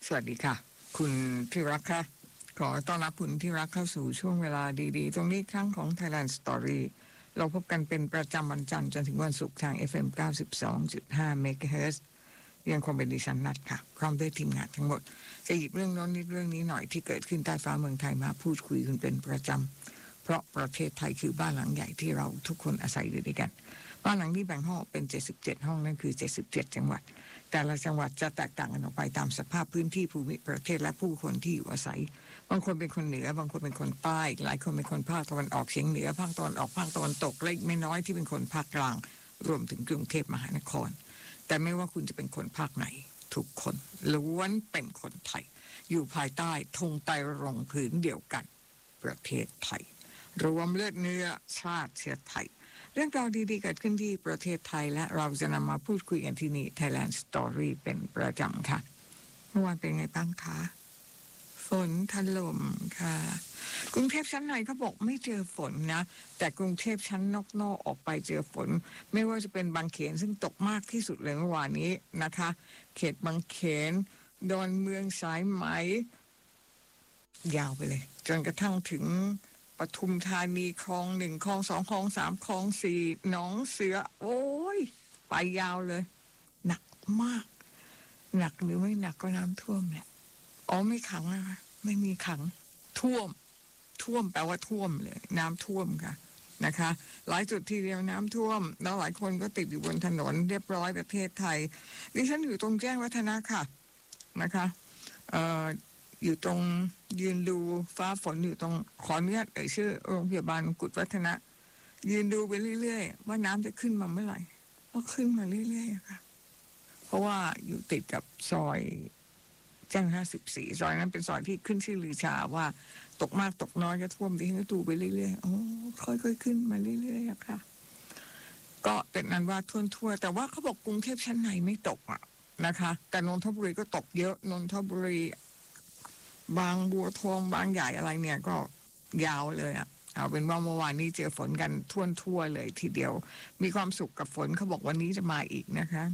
สวัสดีค่ะคุณที่รักค่ะขอต้อนรับคุณที่รักเข้าสู่ช่วงเวลาดีๆตรงนี้ครั้งของ Thailand Story เราพบกันเป็นประจำวันจันทร์จนถึงวันศุกร์ทาง FM 92.5 MHz ยังคงเป็นดิฉันนัดค่ะพร้อมด้วยทีมงานทั้งหมดจะหยิบเรื่องโน้นนิดเรื่องนี้หน่อยที่เกิดขึ้นใต้ฟ้าเมืองไทยมาพูดคุยกันเป็นประจำเพราะประเทศไทยคือบ้านหลังใหญ่ที่เราทุกคนอาศัยอยู่ด้วยกันบ้านหลังนี้แบ่งห้องเป็น77ห้องนั่นคือ77จังหวัดแต่ละจังหวัดจะแตกต่างกันออกไปตามสภาพพื้นที่ภูมิประเทศและผู้คนที่อยู่อาศัยบางคนเป็นคนเหนือบางคนเป็นคนใต้หลายคนเป็นคนภาคตะวันออกเฉียงเหนือภาคตะวันออกภาคตะวันตกเล็กไม่น้อยที่เป็นคนภาคกลางรวมถึงกรุงเทพมหานครแต่ไม่ว่าคุณจะเป็นคนภาคไหนทุกคนล้วนเป็นคนไทยอยู่ภายใต้ธงไตรรงค์ผืนเดียวกันประเทศไทยรวมเลือดเนื้อชาติเชื้อไทยเรื่องราวดีๆเกิดขึ้นที่ประเทศไทยและเราจะนำมาพูดคุยกันที่นี่ Thailand Story เป็นประจำค่ะเมื่อวานเป็นไงบ้างคะฝนถล่มค่ะกรุงเทพชั้นในเขาบอกไม่เจอฝนนะแต่กรุงเทพชั้นนอกออกไปเจอฝนไม่ว่าจะเป็นบางเขนซึ่งตกมากที่สุดเลยเมื่อวานนี้นะคะเขตบางเขนดอนเมืองสายไหมยาวไปเลยจนกระทั่งถึงปทุมธานีคลอง1คลอง2คลอง3คลอง4หนองเสือโอ้ยไปยาวเลยหนักมากหนักหรือไม่หนักก็น้ำท่วมเนี่ยอ๋อไม่ขังนะคะไม่มีขังท่วมแปลว่าท่วมเลยน้ำท่วมค่ะนะคะหลายจุดทีเดียวน้ำท่วมแล้วหลายคนก็ติดอยู่บนถนนเรียบร้อยประเทศไทยดิฉันอยู่ตรงแจ้งวัฒนะค่ะนะคะอยู่ตรงยืนดูฟ้าฝนอยู่ตรงขออนุญาตชื่อโรงพยาบาลกุฎวัฒนะยืนดูไปเรื่อยๆว่าน้ำจะขึ้นมาเมื่อไหร่ก็ขึ้นมาเรื่อยๆค่ะเพราะว่าอยู่ติดกับซอยแจ้ง54ซอยนั้นเป็นซอยที่ขึ้นชื่อลือชาว่าตกมากตกน้อยก็ท่วมดิฉันก็ดูไปเรื่อยๆโอ้ค่อยๆขึ้นมาเรื่อยๆค่ะก็เป็นนั้นว่าทั่วแต่ว่าเขาบอกกรุงเทพชั้นในไม่ตกอ่ะนะคะแต่นนทบุรีก็ตกเยอะนนทบุรีบางบัวทองบางใหญ่อะไรเนี่ยก็ยาวเลยอ่ะเอาเป็นว่าเมื่อวานนี้เจอฝนกันทั่วเลยทีเดียวมีความสุขกับฝนเขาบอกวันนี้จะมาอีกนะคะ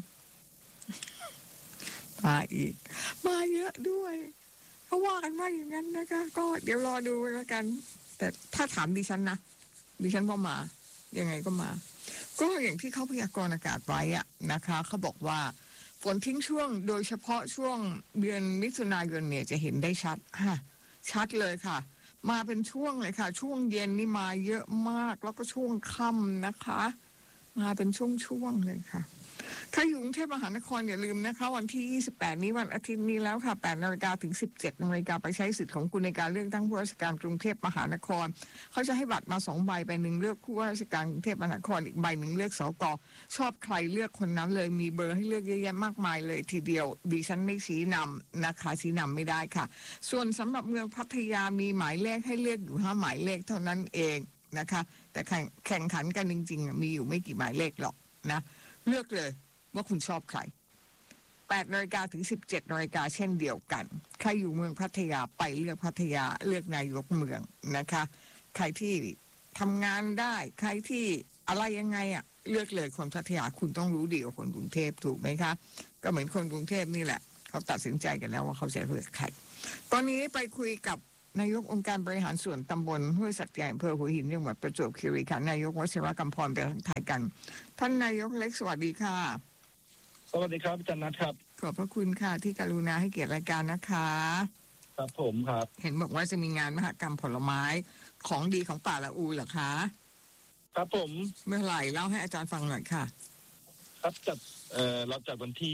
มาอีกมาเยอะด้วยเขาว่ากันว่าอย่างนั้นนะคะก็เดี๋ยวรอดูแล้วกันแต่ถ้าถามดิฉันนะดิฉันว่ามายังไงก็มาก็อย่างที่เขาพยากรณ์อากาศไว้อะนะคะเขาบอกว่าฝนทิ้งช่วงโดยเฉพาะช่วงเดือนมิถุนายนเนี่ยจะเห็นได้ชัดเลยค่ะมาเป็นช่วงเลยค่ะช่วงเย็นนี่มาเยอะมากแล้วก็ช่วงค่ำนะคะมาเป็นช่วงเลยค่ะถ้าอยู่กรุงเทพมหานครอย่าลืมนะคะวันที่28นี้วันอาทิตย์นี้แล้วค่ะ 8:00 นถึง 17:00 นไปใช้สิทธิ์ของคุณในการเลือกตั้งผู้ว่าราชการกรุงเทพมหานครเขาจะให้บัตรมา2ใบใบ1เลือกผู้ว่าราชการกรุงเทพมหานครอีกใบ1เลือกสกชอบใครเลือกคนนั้นเลยมีเบอร์ให้เลือกเยอะแยะมากมายเลยทีเดียวดิฉันไม่ชี้นำนะคะชี้นำไม่ได้ค่ะส่วนสำหรับเมืองพัทยามีหมายเลขให้เลือกอยู่5หมายเลขเท่านั้นเองนะคะแต่แข่งขันกันจริงๆมีอยู่ไม่กี่หมายเลขหรอกนะเลือกเลยว่าคุณชอบใคร 8:00 นถึง 17:00 นเช่นเดียวกันใครอยู่เมืองพัทยาไปเลือกพัทยาเลือกนายกเมืองนะคะใครที่ทำงานได้ใครที่อะไรยังไงอ่ะเลือกเลยคนพัทยาคุณต้องรู้ดีกว่าคนกรุงเทพถูกไหมคะก็เหมือนคนกรุงเทพนี่แหละเขาตัดสินใจกันแล้วว่าเขาจะเลือกใครตอนนี้ไปคุยกับนายกองค์การบริหารส่วนตำบลห้วยสัตย์ใหญ่อำเภอหัวหินจังหวัดประจวบคีรีขันธ์นายกวชิรกำพรเป็นทายกันท่านนายกเล็กสวัสดีค่ะสวัสดีครับอาจารย์นัทครับขอบพระคุณค่ะที่กรุณาให้เกียรติรายการนะคะครับผมครับเห็นบอกว่าจะมีงานมหกรรมผลไม้ของดีของป่าละอูเหรอคะครับผมเมื่อไหร่เล่าให้อาจารย์ฟังหน่อยค่ะครับเราจัดวันที่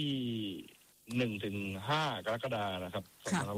1 ถึง 5 กรกฎาคมนะครับ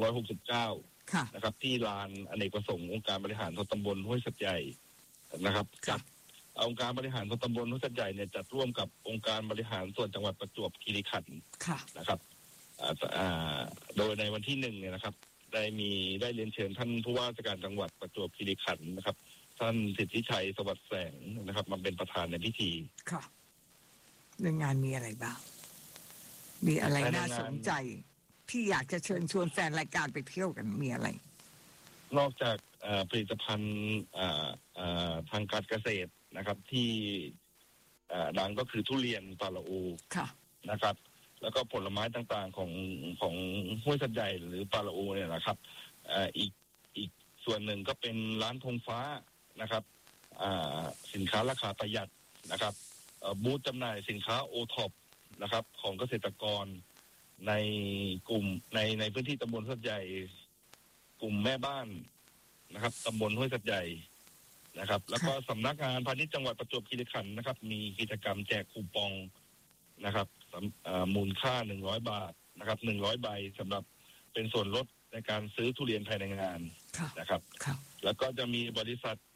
2569นะครับที่ลานอเนกประสงค์องค์การบริหารส่วนตำบลห้วยสัตย์ใหญ่นะครับจัดองค์การบริหารส่วนตำบลห้วยสัตย์ใหญ่เนี่ยจัดร่วมกับองค์การบริหารส่วนจังหวัดประจวบคีรีขันธ์นะครับโดยในวันที่1เนี่ยนะครับได้เรียนเชิญท่านผู้ว่าราชการจังหวัดประจวบคีรีขันธ์นะครับท่านสิทธิชัยสวัสดิ์แสงนะครับมาเป็นประธานในพิธีค่ะในงานมีอะไรบ้างมีอะไรน่าสนใจที่อยากจะเชิญชวนแฟนรายการไปเที่ยวกันมีอะไรนอกจากผลิตภัณฑ์ทางการเกษตรนะครับที่ดังก็คือทุเรียนป่าละอูนะครับแล้วก็ผลไม้ต่างๆของห้วยสัตว์ใหญ่หรือปาละอูเนี่ยนะครับอีกส่วนหนึ่งก็เป็นร้านธงฟ้านะครับสินค้าราคาประหยัดนะครับบูธจำหน่ายสินค้าโอท็อปนะครับของเกษตรกรในกลุ่มในพื้นที่ตำบลห้วยสัตว์ใหญ่กลุ่มแม่บ้านนะครับตำบลห้วยสัตว์ใหญ่นะครับแล้วก็สำนักงานพาณิชย์จังหวัดประจวบคีรีขันธ์นะครับมีกิจกรรมแจกคูปองนะครับมูลค่า100 บาทนะครับ100 ใบสำหรับเป็นส่วนลดในการซื้อทุเรียนภายในงานนะครับแล้วก็จะมีบริษัท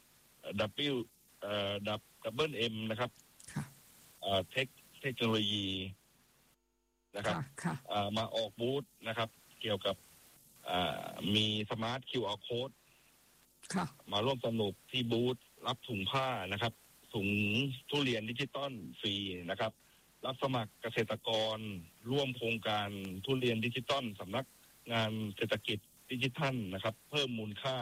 WM นะครับเทคโนโลยีนะครับมาออกบูธนะครับเกี่ยวกับมีสมาร์ท QR Code มาร่วมสนุกที่บูธรับถุงผ้านะครับถุงทุเรียนดิจิตอลฟรีนะครับรับสมัครเกษตรกรร่วมโครงการทุเรียนดิจิตอลสำนักงานเศรษฐกิจดิจิทัลนะครับเพิ่มมูลค่า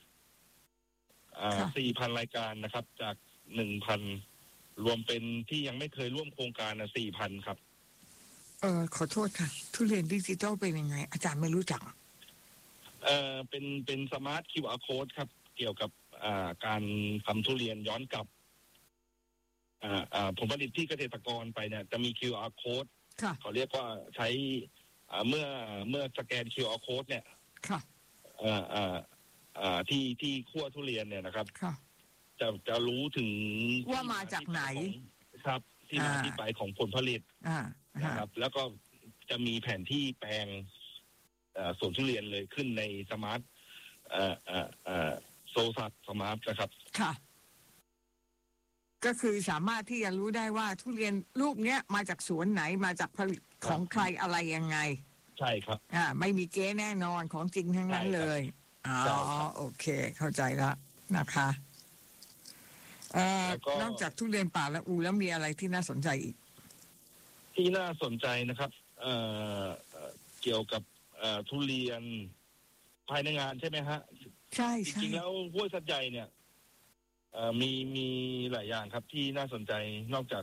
4,000 รายการนะครับจาก 1,000 รวมเป็นที่ยังไม่เคยร่วมโครงการ4,000 ครับขอโทษค่ะทุเรียนดิจิตอลเป็นยังไงอาจารย์ไม่รู้จักเป็นสมาร์ท QR Code ครับเกี่ยวกับการทำทุเรียนย้อนกลับผลผลิตที่เกษตรกรไปเนี่ยจะมี QR Code เขาเรียกว่าใช้เมื่อสแกน QR Code เนี่ยที่คั่วทุเรียนเนี่ยนะครับจะรู้ถึงว่ามาจากไหนครับที่มาที่ไปของผลผลิตนะครับแล้วก็จะมีแผนที่แปลงสวนทุเรียนเลยขึ้นในสมาร์ทโซซัสสมาร์ทนะครับค่ะก็คือสามารถที่จะรู้ได้ว่าทุเรียนลูกเนี้ยมาจากสวนไหนมาจากผลิตของใครอะไรยังไงใช่ครับไม่มีเก๊แน่นอนของจริงทั้งนั้นเลยโอเคเข้าใจแล้วนะคะนอกจากทุเรียนป่าละอูแล้วมีอะไรที่น่าสนใจอีกที่น่าสนใจนะครับเกี่ยวกับทุเรียนภายในงานใช่ไหมฮะใช่จริงๆแล้วห้วยสัตว์ใหญ่เนี่ยมีหลายอย่างครับที่น่าสนใจนอกจาก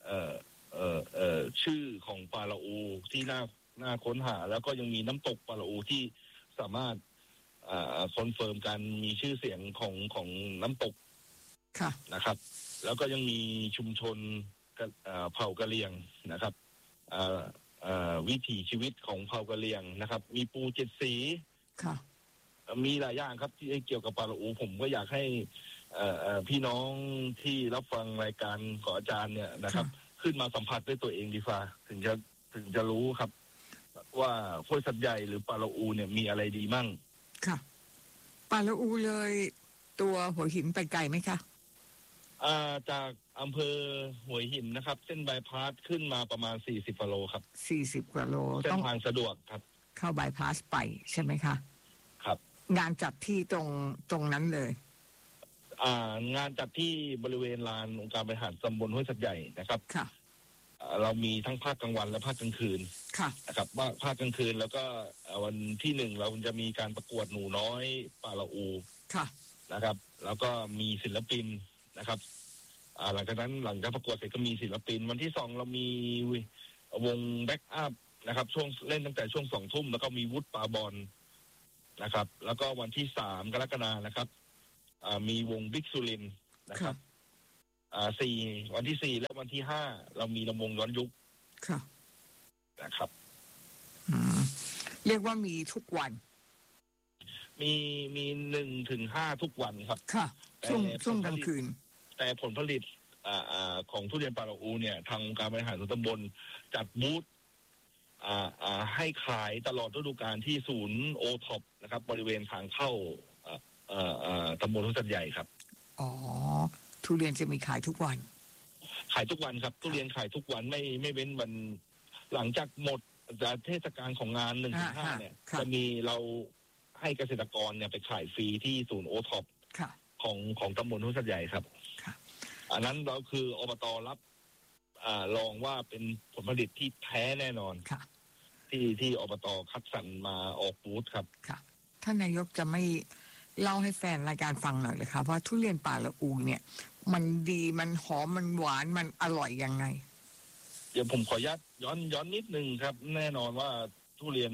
ชื่อของปาละอูที่น่าค้นหาแล้วก็ยังมีน้ำตกปาละอูที่สามารถคอนเฟิร์มการมีชื่อเสียงของน้ำตกนะครับแล้วก็ยังมีชุมชนเผ่ากะเหรี่ยงนะครับวิถีชีวิตของเผ่ากะเหรี่ยงนะครับมีปูเจ็ดสีมีหลายอย่างครับที่เกี่ยวกับปาละอูผมก็อยากให้พี่น้องที่รับฟังรายการของอาจารย์เนี่ยนะครับขึ้นมาสัมผัสด้วยตัวเองดีฟ้าถึงจะรู้ครับว่าห้วยสัตว์ใหญ่หรือปาละอูเนี่ยมีอะไรดีมั่งค่ะปาละอูเลยตัวหัวหินไปไกลไหมคะจากอำเภอหัวหินนะครับเส้นบายพาสขึ้นมาประมาณ40 กิโลครับ 40 กิโลเส้นทางสะดวกครับเข้าบายพาสไปใช่ไหมคะครับงานจัดที่ตรงนั้นเลยงานจัดที่บริเวณลานองค์การบริหารตำบลห้วยสัตว์ใหญ่นะครับค่ะเรามีทั้งภาคกลางวันและภาคกลางคืนนะครับว่าภาคกลางคืนแล้วก็วันที่1เราจะมีการประกวดหนูน้อยปาละอูนะครับแล้วก็มีศิลปินนะครับหลังจากนั้นหลังจากประกวดเสร็จก็มีศิลปินวันที่2เรามีวงแบ็กอัพนะครับช่วงเล่นตั้งแต่ช่วง20:00 นแล้วก็มีวุฒิปาบอลนะครับแล้วก็วันที่3 กรกฎาคมนะครับมีวงบิ๊กซูลินนะครับวันที่4และวันที่5เรามีลำวงย้อนยุคนะครับเรียกว่ามีทุกวันมี1 ถึง 5ทุกวันครับค่ะช่วงกลางคืนแต่ผลผลิตของทุเรียนปาละอูเนี่ยทางองค์การบริหารส่วนตำบลจัดบูธให้ขายตลอดฤดูกาลที่ศูนย์โอท็อปนะครับบริเวณทางเข้าตำบลห้วยสัตว์ใหญ่ครับทุเรียนจะมีขายทุกวันขายทุกวันครับทุเรียนขายทุกวันไม่เว้นวันหลังจากหมดเทศกาลของงาน1-5เนี่ยจะมีเราให้เกษตรกรเนี่ยไปขายฟรีที่ศูนย์โอท็อปของตำบลห้วยสัตว์ใหญ่ครับอันนั้นเราคืออบตรับรองว่าเป็นผลผลิตที่แท้แน่นอนที่อบตคัดสรรมาออกบูธครับท่านนายกจะไม่เล่าให้แฟนรายการฟังหน่อยเลยครับว่าทุเรียนป่าละอูเนี่ยมันดีมันหอมมันหวานมันอร่อยยังไงเดี๋ยวผมขอย้อนนิดนึงครับ แน่นอนว่าทุเรียน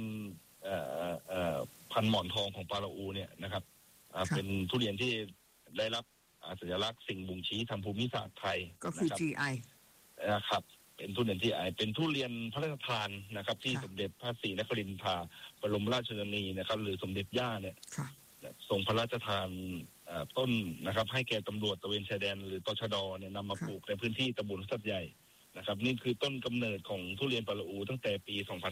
พันหมอนทองของปาราอูเนี่ยนะครับเป็นทุเรียนที่ได้รับสัญลักษณ์สิ่งบ่งชี้ทางภูมิศาสตร์ไทยก็คือ GI นะครับเป็นทุเรียนที่เป็นทุเรียนพระราชทานนะครับที่สมเด็จพระศรีนครินทราบรมราชชนนีนะครับหรือสมเด็จย่าเนี่ยทรงพระราชทานต้นนะครับให้แก่ตำรวจตระเวนชายแดนหรือตชดเนี่ยนำมาปลูกในพื้นที่ตำบลสัตว์ใหญ่นะครับนี่คือต้นกำเนิดของทุเรียนปาราอูตั้งแต่ปี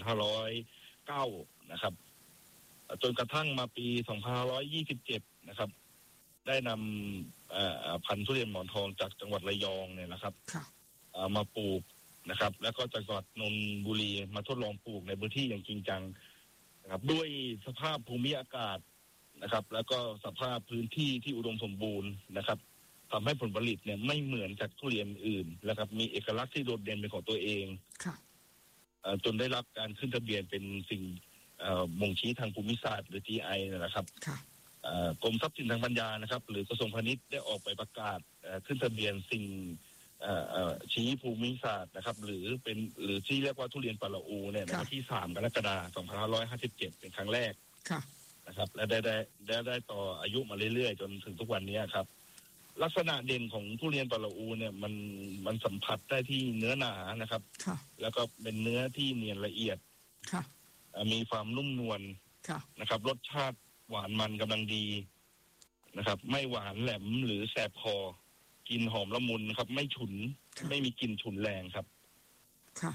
2509 นะครับจนกระทั่งมาปี 2527 นะครับได้นำพันธุ์ทุเรียนหมอนทองจากจังหวัดระยองเนี่ยนะครับมาปลูกนะครับแล้วก็จังหวัดนนทบุรีมาทดลองปลูกในพื้นที่อย่างจริงจังนะครับด้วยสภาพภูมิอากาศนะครับแล้วก็สภาพพื้นที่ที่อุดมสมบูรณ์นะครับทำให้ผลผลิตเนี่ยไม่เหมือนจากทุเรียนอื่นนะครับมีเอกลักษณ์ที่โดดเด่นเป็นของตัวเองจนได้รับการขึ้นทะเบียนเป็นสิ่งบ่งชี้ทางภูมิศาสตร์หรือ GI นะครับกรมทรัพย์สินทางปัญญานะครับหรือกระทรวงพาณิชย์ได้ออกไปประกาศขึ้นทะเบียนสิ่งชี้ภูมิศาสตร์นะครับหรือที่เรียกว่าทุเรียนปาราอูเนี่ยในวันที่ 3 กรกฎาคม 2557 เป็นครั้งแรกนะครับและได้ต่ออายุมาเรื่อยๆจนถึงทุกวันนี้ครับลักษณะเด่นของทุเรียนปาราอูเนี่ยมันสัมผัสได้ที่เนื้อหนานะครับแล้วก็เป็นเนื้อที่เนียนละเอียดมีความนุ่มนวลนะครับรสชาติหวานมันกำลังดีนะครับไม่หวานแหลมหรือแสบคอกลิ่นหอมละมุนครับไม่ฉุนไม่มีกลิ่นฉุนแรงครับค่ะ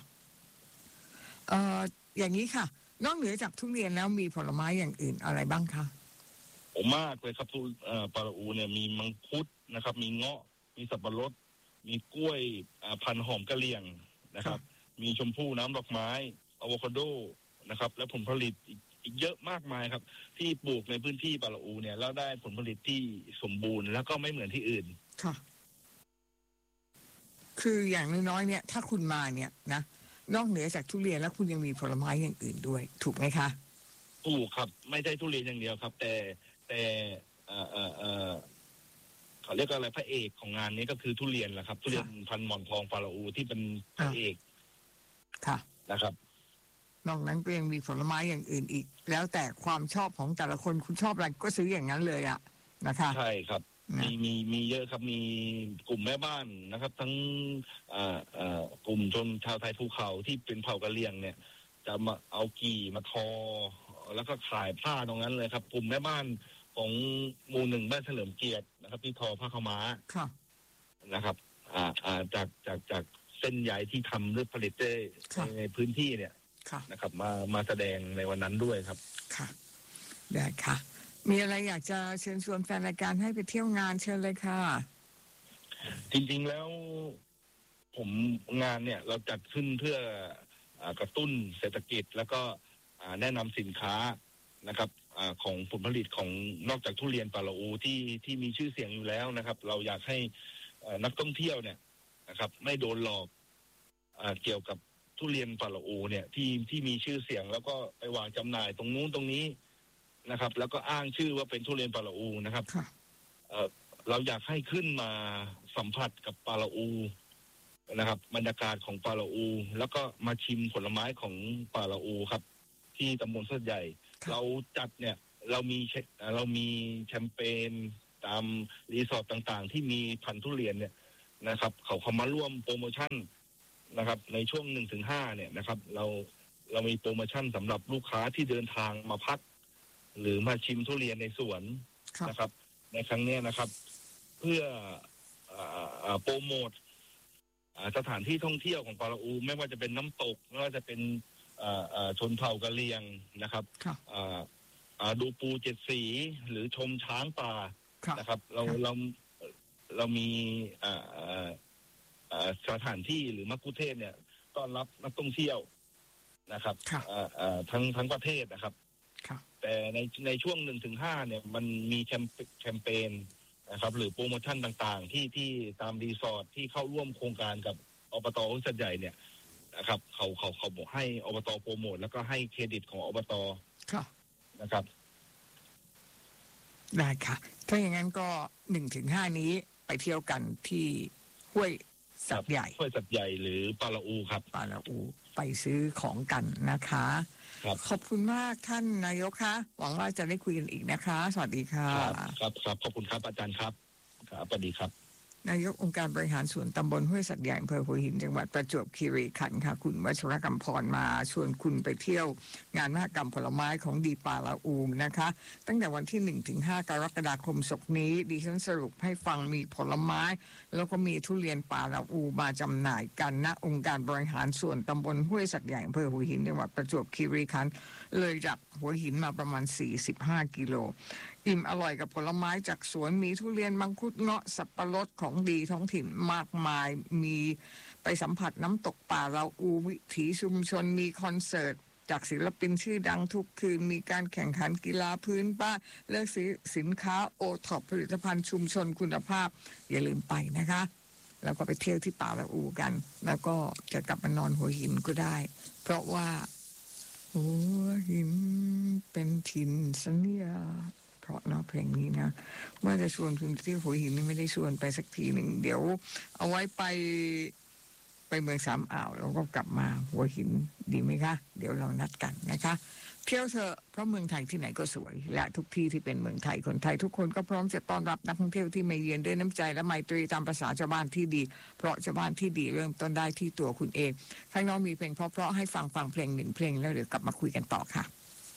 อย่างนี้ค่ะนอกเหนือจากทุเรียนแล้วมีผลไม้อย่างอื่นอะไรบ้างคะมากเลยครับปาราอูเนี่ยมีมังคุดนะครับมีเงาะมีสับปะรดมีกล้วยพันธุ์หอมกะเหรี่ยงนะครับมีชมพู่น้ำดอกไม้อะโวคาโดนะครับและผลผลิตอีกเยอะมากมายครับที่ปลูกในพื้นที่ปาราอูเนี่ยแล้วได้ผลผลิตที่สมบูรณ์แล้วก็ไม่เหมือนที่อื่นค่ะคืออย่างน้อยๆเนี่ยถ้าคุณมาเนี่ยนะนอกเหนือจากทุเรียนแล้วคุณยังมีผลไม้อย่างอื่นด้วยถูกไหมคะถูกครับไม่ใช่ทุเรียนอย่างเดียวครับแต่เขาเรียกว่าอะไรพระเอกของงานนี้ก็คือทุเรียนแหละครับทุเรียนพันธุ์หมอนทองปาราอูที่เป็นพระเอกค่ะนะครับนอกนั้นก็ยังมีผลไม้อย่างอื่นอีกแล้วแต่ความชอบของแต่ละคนคุณชอบอะไรก็ซื้ออย่างนั้นเลยอะนะคะใช่ครับมีเยอะครับมีกลุ่มแม่บ้านนะครับทั้งกลุ่มชนชาวไทยภูเขาที่เป็นเผ่ากะเหรี่ยงเนี่ยจะมาเอากี่มาทอแล้วก็ขายผ้าตรงนั้นเลยครับกลุ่มแม่บ้านของหมู่หนึ่งบ้านเฉลิมเกียรตินะครับที่ทอผ้าขาวม้านะครับจากเส้นใยที่ทำด้วยผลิตในพื้นที่เนี่ยนะครับมาแสดงในวันนั้นด้วยครับค่ะได้ค่ะมีอะไรอยากจะเชิญชวนแฟนรายการให้ไปเที่ยวงานเชิญเลยค่ะจริงๆแล้วผมงานเนี่ยเราจัดขึ้นเพื่อกระตุ้นเศรษฐกิจแล้วก็แนะนำสินค้านะครับของผลผลิตของนอกจากทุเรียนปาราอูที่มีชื่อเสียงอยู่แล้วนะครับเราอยากให้นักท่องเที่ยวเนี่ยนะครับไม่โดนหลอกเกี่ยวกับทุเรียนปาราอูเนี่ยที่มีชื่อเสียงแล้วก็ไปวางจำหน่ายตรงนู้นตรงนี้นะครับแล้วก็อ้างชื่อว่าเป็นทุเรียนปาราอูนะครับเราอยากให้ขึ้นมาสัมผัสกับปาราอูนะครับบรรยากาศของปาราอูแล้วก็มาชิมผลไม้ของปาราอูครับที่ตำบลสัตว์ใหญ่เราจัดเนี่ยเรามีแคมเปญตามรีสอร์ทต่างๆที่มีพันธุ์ทุเรียนเนี่ยนะครับเขามาร่วมโปรโมชั่นนะครับในช่วง 1-5 เนี่ยนะครับเรามีโปรโมชั่นสำหรับลูกค้าที่เดินทางมาพักหรือมาชิมทุเรียนในสวนนะครับในครั้งนี้นะครับเพื่อโปรโมทสถานที่ท่องเที่ยวของปาราอูไม่ว่าจะเป็นน้ำตกไม่ว่าจะเป็นชนเผ่ากะเหรี่ยงนะครับดูปูเจ็ดสีหรือชมช้างป่านะครับเรามีสถานที่หรือมักคุเทศเนี่ยต้อนรับนักท่องเที่ยวนะครับทั้งประเทศนะครับแต่ในช่วง 1-5 เนี่ยมันมีแคมเปญนะครับหรือโปรโมชั่นต่างๆที่ตามรีสอร์ทที่เข้าร่วมโครงการกับอบต.สัตว์ใหญ่เนี่ยนะครับเขาบอกให้อบต.โปรโมทแล้วก็ให้เครดิตของอบต.นะครับได้ค่ะถ้าอย่างนั้นก็ 1-5 นี้ไปเที่ยวกันที่ห้วยสัตว์ใหญ่ห้วยสัตว์ใหญ่หรือปาละอูครับปาละอูไปซื้อของกันนะคะขอบคุณมากท่านนายกคะหวังว่าจะได้คุยกันอีกนะคะสวัสดีค่ะครับขอบคุณครับอาจารย์ครับสวัสดีครับนายกองค์การบริหารส่วนตำบลห้วยสัตว์ใหญ่อำเภอหัวหินจังหวัดประจวบคีรีขันธ์ค่ะคุณวัชรกำพรมาชวนคุณไปเที่ยวงานมหกรรมผลไม้ของดีปาละอูนะคะตั้งแต่วันที่ 1-5 กรกฎาคมศกนี้ดิฉันสรุปให้ฟังมีผลไม้แล้วก็มีทุเรียนปาละอูมาจำหน่ายกันณองค์การบริหารส่วนตำบลห้วยสัตว์ใหญ่อำเภอหัวหินจังหวัดประจวบคีรีขันธ์เลยจากหัวหินมาประมาณ45 กิโลอิ่มอร่อยกับผลไม้จากสวนมีทุเรียนมังคุดเงาะสับปะรดของดีท้องถิ่นมากมายมีไปสัมผัสน้ำตกป่าละอูวิถีชุมชนมีคอนเสิร์ตจากศิลปินชื่อดังทุกคืนมีการแข่งขันกีฬาพื้นบ้านเลือกสินค้าโอท็อปผลิตภัณฑ์ชุมชนคุณภาพอย่าลืมไปนะคะแล้วก็ไปเที่ยวที่ป่าละอูกันแล้วก็จะกลับมานอนหัวหินก็ได้เพราะว่าหัวหินเป็นถิ่นสัญญาเพราะเนาะเพลงนี้นะเมื่อจะชวนคุณเที่ยวหัวหินนี่ไม่ได้ชวนไปสักทีหนึ่งเดี๋ยวเอาไว้ไปเมืองสามอ่าวแล้วก็กลับมาหัวหินดีไหมคะเดี๋ยวเรานัดกันนะคะเที่ยวเถอะเพราะเมืองไทยที่ไหนก็สวยและทุกที่ที่เป็นเมืองไทยคนไทยทุกคนก็พร้อมจะต้อนรับนักท่องเที่ยวที่มาเยือนด้วยน้ำใจและไมตรีตามภาษาชาวบ้านที่ดีเพราะชาวบ้านที่ดีเริ่มต้นได้ที่ตัวคุณเองข้างนอกมีเพลงเพราะๆให้ฟังเพลงหนึ่งเพลงแล้วเดี๋ยวกลับมาคุยกันต่อค่ะ